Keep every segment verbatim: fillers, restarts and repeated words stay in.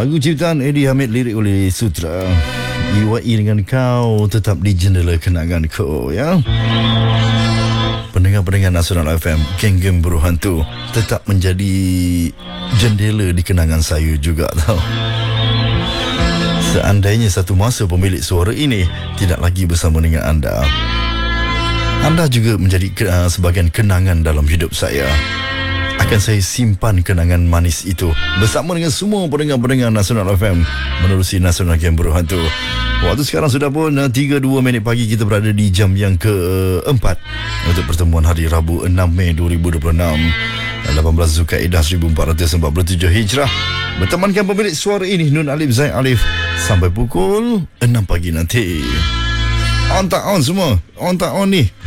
Lagu ciptaan Eddie Hamid, lirik oleh Sutra. I W I dengan kau tetap di jendela kenanganku, ya. Pendengar-pendengar Nasional F M, geng-geng buruh hantu tetap menjadi jendela di kenangan saya juga, tau. Seandainya satu masa pemilik suara ini tidak lagi bersama dengan anda, anda juga menjadi uh, sebahagian kenangan dalam hidup saya. Akan saya simpan kenangan manis itu bersama dengan semua pendengar-pendengar Nasional F M menerusi Nasional Geng Buruh Hantu. Waktu sekarang sudah pun tiga puluh dua minit pagi. Kita berada di jam yang keempat untuk pertemuan hari Rabu enam Mei dua ribu dua puluh enam, lapan belas Zulkaidah seribu empat ratus empat puluh tujuh Hijrah. Bertemankan pemilik suara ini, Nun Alif Zain Alif, sampai pukul enam pagi nanti. On tak on semua? On tak on ni?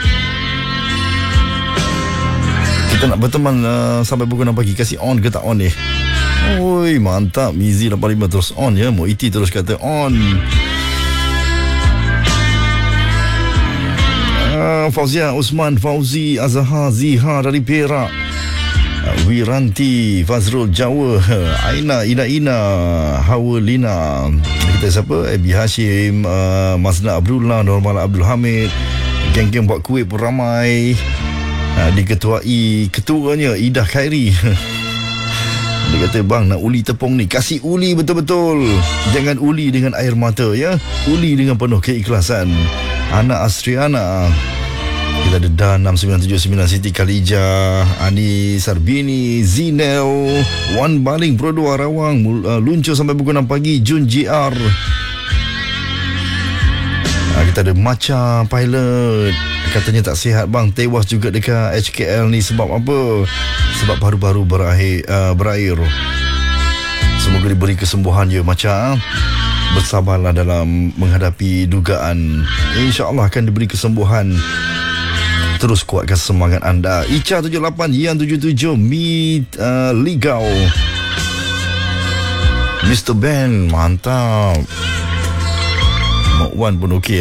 Kita nak berteman uh, sampai pukul enam pagi. Kasih on ke tak on ni? Oi, mantap. Mizi lapan lima terus on, ya. Moiti terus kata on. uh, Fauzia Usman Fauzi Azhar Ziha dari Perak, uh, Wiranti Fazrul Jawa, Aina Ina Ina Hawalina. Kita siapa? Abi Hashim, uh, Masna Abdullah, Normal Abdul Hamid. Geng-geng buat kuih pun ramai. Ha, diketuai ketuanya Idah Khairi. Dia kata, bang, nak uli tepung ni, kasih uli betul-betul, jangan uli dengan air mata, ya. Uli dengan penuh keikhlasan. Anak Astriana. Kita ada Dan enam sembilan tujuh sembilan, Siti Khalijah, Ani Sarbini, Zinel, Wan Baling Pro dua Rawang, uh, luncur sampai pukul enam pagi, Jun J R. Ha, kita ada Macha Pilot, katanya tak sihat bang, tewas juga dekat H K L ni. Sebab apa? Sebab baru-baru berakhir, uh, berair. Semoga diberi kesembuhan je Macha. Bersabarlah dalam menghadapi dugaan. InsyaAllah akan diberi kesembuhan. Terus kuatkan semangat anda. Ica tujuh lapan, Yan tujuh tujuh, Mi uh, Ligau, Mister Ben, mantap. Mak Wan pun okey.